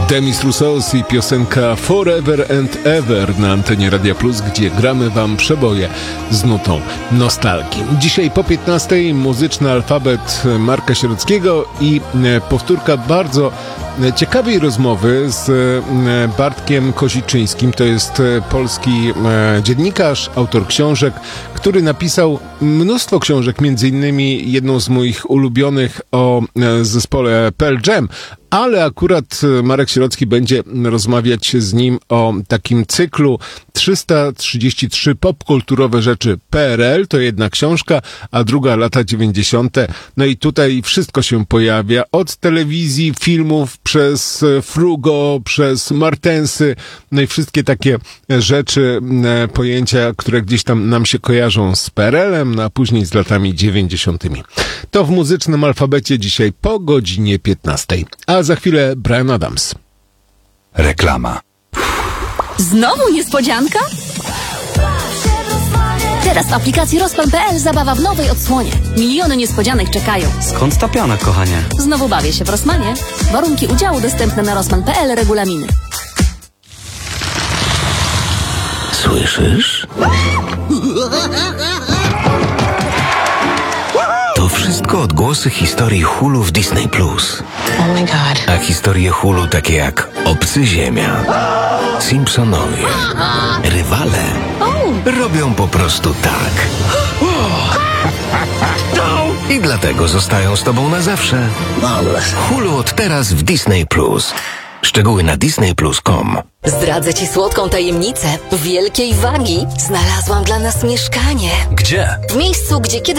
Demis Roussos i piosenka Forever and Ever na antenie Radia Plus, gdzie gramy wam przeboje z nutą nostalgii. Dzisiaj po 15:00 muzyczny alfabet Marka Sierockiego i powtórka bardzo ciekawej rozmowy z Bartkiem Koziczyńskim. To jest polski dziennikarz, autor książek, który napisał mnóstwo książek, między innymi jedną z moich ulubionych o zespole Pearl Jam, ale akurat Marek Sierocki będzie rozmawiać z nim o takim cyklu 333 popkulturowe rzeczy PRL, to jedna książka, a druga lata 90. No i tutaj wszystko się pojawia, od telewizji, filmów, przez Frugo, przez Martensy, no i wszystkie takie rzeczy, pojęcia, które gdzieś tam nam się kojarzą z PRL-em, no a później z latami 90. To w muzycznym alfabecie dzisiaj po godzinie 15:00. A za chwilę Bryan Adams. Reklama. Znowu niespodzianka? Teraz w aplikacji Rozpal.pl zabawa w nowej odsłonie. Miliony niespodzianek czekają. Skąd ta piana, kochanie? Znowu bawię się w Rossmanie. Warunki udziału dostępne na Rossmann.pl, regulaminy. Słyszysz? To wszystko odgłosy historii Hulu w Disney+. Oh my god. A historie Hulu takie jak Obcy Ziemia, Simpsonowie, Rywale robią po prostu tak. I dlatego zostają z tobą na zawsze. Hulu od teraz w Disney+. Szczegóły na disneyplus.com. Zdradzę ci słodką tajemnicę. Wielkiej wagi znalazłam dla nas mieszkanie. Gdzie? W miejscu, gdzie kiedyś